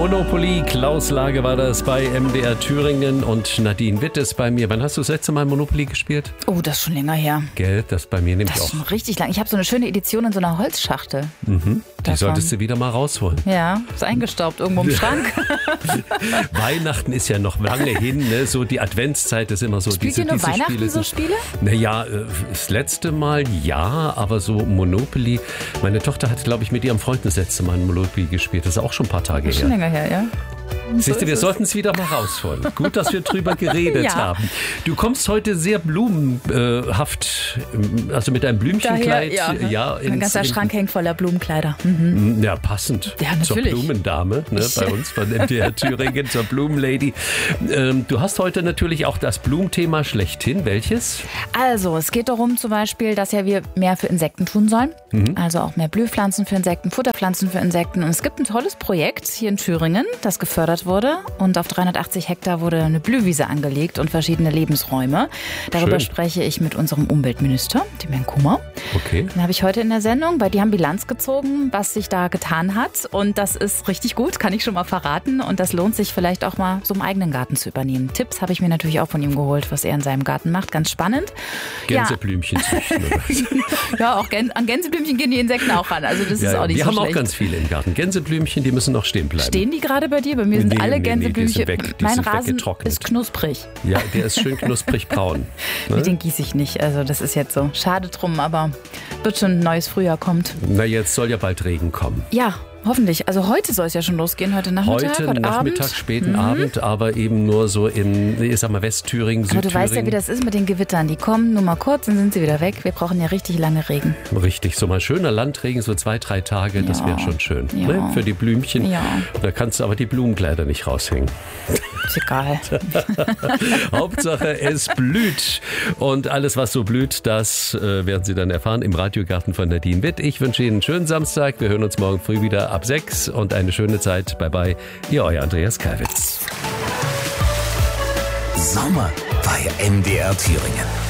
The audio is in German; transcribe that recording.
Monopoly, Klaus Lage war das bei MDR Thüringen und Nadine Witt ist bei mir. Wann hast du das letzte Mal Monopoly gespielt? Oh, das ist schon länger her. Gell, das bei mir nämlich Das ist auch. schon richtig lang. Ich habe so eine schöne Edition in so einer Holzschachtel. Die solltest du wieder mal rausholen. Ja, ist eingestaubt irgendwo im Schrank. Weihnachten ist ja noch lange hin, ne? So die Adventszeit ist immer so. Spielt ihr nur Weihnachten so Spiele? Naja, das letzte Mal ja, aber so Monopoly. Meine Tochter hat, glaube ich, mit ihrem Freund das letzte Mal Monopoly gespielt. Das ist auch schon ein paar Tage Schon her. länger her, ja. Siehst du, wir sollten es wieder mal rausholen. Gut, dass wir drüber geredet Ja. haben. Du kommst heute sehr blumenhaft, also mit einem Blümchenkleid. Mein ganzer Schrank hängt voller Blumenkleider. Ja, passend Ja, zur natürlich. Blumendame, ne, bei uns von MDR Thüringen, zur Blumenlady. Du hast heute natürlich auch das Blumenthema schlechthin. Welches? Also, es geht darum zum Beispiel, dass ja wir mehr für Insekten tun sollen. Also auch mehr Blühpflanzen für Insekten, Futterpflanzen für Insekten. Und es gibt ein tolles Projekt hier in Thüringen, das gefördert wurde. Und auf 380 Hektar wurde eine Blühwiese angelegt und verschiedene Lebensräume. Darüber Schön. spreche ich mit unserem Umweltminister, dem Herrn Kummer. Okay. Den habe ich heute in der Sendung, weil die haben Bilanz gezogen, was sich da getan hat. Und das ist richtig gut, kann ich schon mal verraten. Und das lohnt sich vielleicht auch mal so im eigenen Garten zu übernehmen. Tipps habe ich mir natürlich auch von ihm geholt, was er in seinem Garten macht. Ganz spannend. Gänseblümchen züchten oder was? Ja, auch an Gänseblümchen gehen die Insekten auch ran. Also das ist auch nicht wir so haben schlecht. auch ganz viele im Garten. Gänseblümchen, die müssen noch stehen bleiben. Stehen die gerade bei dir? Bei mir sind Nee, alle nee, die Gänseblümchen. sind weg. Die Mein sind Rasen weggetrocknet. ist knusprig. Ja, der ist schön knusprig braun. Ne? Den gieße ich nicht. Also das ist jetzt so. Schade drum, aber wird schon ein neues Frühjahr kommt. Na, jetzt soll ja bald Regen kommen. Ja, hoffentlich. Also heute soll es ja schon losgehen. Heute Nachmittag, Heute Nachmittag, Abend. späten Abend, aber eben nur so in, ich sag mal, Westthüringen, Aber Südthüringen. du weißt ja, wie das ist mit den Gewittern. Die kommen nur mal kurz, dann sind sie wieder weg. Wir brauchen ja richtig lange Regen. Richtig, so mal schöner Landregen, so 2-3 Tage, das wäre schon schön. Ja. Ne? Für die Blümchen. Ja. Da kannst du aber die Blumenkleider nicht raushängen. Ist egal. Hauptsache, es blüht. Und alles, was so blüht, das werden Sie dann erfahren im Radiogarten von Nadine Witt. Ich wünsche Ihnen einen schönen Samstag. Wir hören uns morgen früh wieder ab 6 und eine schöne Zeit. Bye bye, Ihr euer Andreas Kalwitz. Sommer bei MDR Thüringen.